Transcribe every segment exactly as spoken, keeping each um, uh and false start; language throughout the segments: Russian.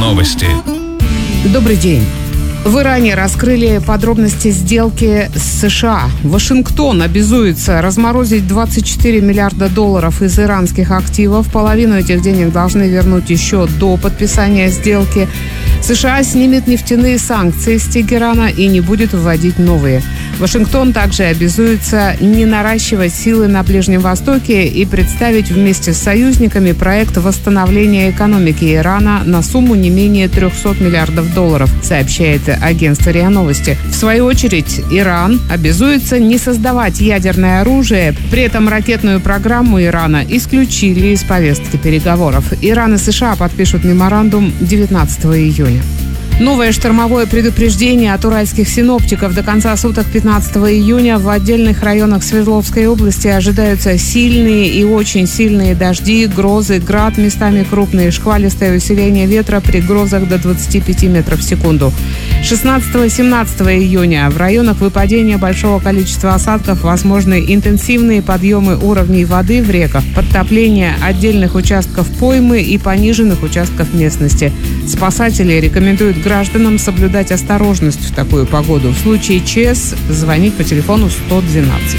Новости. Добрый день. В Иране раскрыли подробности сделки с США. Вашингтон обязуется разморозить двадцать четыре миллиарда долларов из иранских активов. Половину этих денег должны вернуть еще до подписания сделки. США снимет нефтяные санкции с Тегерана и не будет вводить новые. Вашингтон также обязуется не наращивать силы на Ближнем Востоке и представить вместе с союзниками проект восстановления экономики Ирана на сумму не менее триста миллиардов долларов, сообщает агентство РИА Новости. В свою очередь, Иран обязуется не создавать ядерное оружие. При этом ракетную программу Ирана исключили из повестки переговоров. Иран и США подпишут меморандум девятнадцатого июня. Новое штормовое предупреждение от уральских синоптиков. До конца суток пятнадцатого июня в отдельных районах Свердловской области ожидаются сильные и очень сильные дожди, грозы, град, местами крупные, шквалистое усиление ветра при грозах до двадцати пяти метров в секунду. шестнадцатого-семнадцатого июня в районах выпадения большого количества осадков возможны интенсивные подъемы уровней воды в реках, подтопление отдельных участков поймы и пониженных участков местности. Спасатели рекомендуют гражданам соблюдать осторожность в такую погоду. В случае ЧС звонить по телефону сто двенадцать.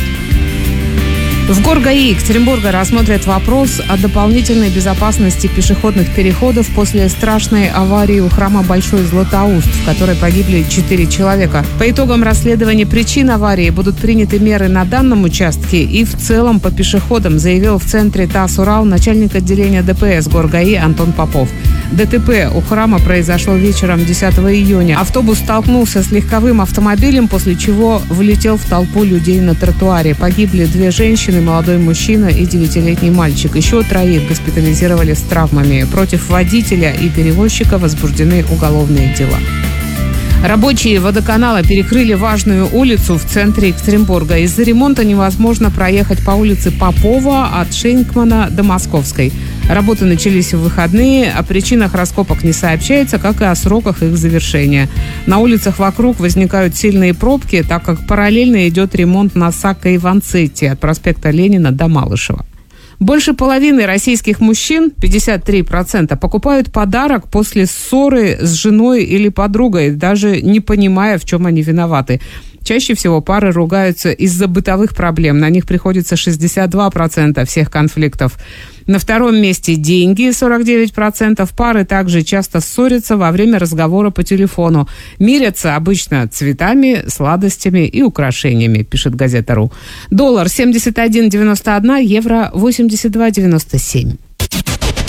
В ГОР-ГАИ Екатеринбурга рассмотрят вопрос о дополнительной безопасности пешеходных переходов после страшной аварии у храма Большой Златоуст, в которой погибли четыре человека. По итогам расследования причин аварии будут приняты меры на данном участке и в целом по пешеходам, заявил в центре ТАСС «Урал» начальник отделения ДПС ГОР-ГАИ Антон Попов. ДТП у храма произошло вечером десятого июня. Автобус столкнулся с легковым автомобилем, после чего влетел в толпу людей на тротуаре. Погибли две женщины, молодой мужчина и девятилетний мальчик. Еще троих госпитализировали с травмами. Против водителя и перевозчика возбуждены уголовные дела. Рабочие водоканала перекрыли важную улицу в центре Екатеринбурга. Из-за ремонта невозможно проехать по улице Попова от Шенкмана до Московской. Работы начались в выходные, о причинах раскопок не сообщается, как и о сроках их завершения. На улицах вокруг возникают сильные пробки, так как параллельно идет ремонт на Сакко-Иванцетти от проспекта Ленина до Малышева. Больше половины российских мужчин, пятьдесят три процента, покупают подарок после ссоры с женой или подругой, даже не понимая, в чем они виноваты. Чаще всего пары ругаются из-за бытовых проблем. На них приходится шестьдесят два процента всех конфликтов. На втором месте деньги, сорок девять процентов. Пары также часто ссорятся во время разговора по телефону. Мирятся обычно цветами, сладостями и украшениями, пишет газета.ру. Доллар семьдесят один девяносто один, евро восемьдесят два девяносто семь.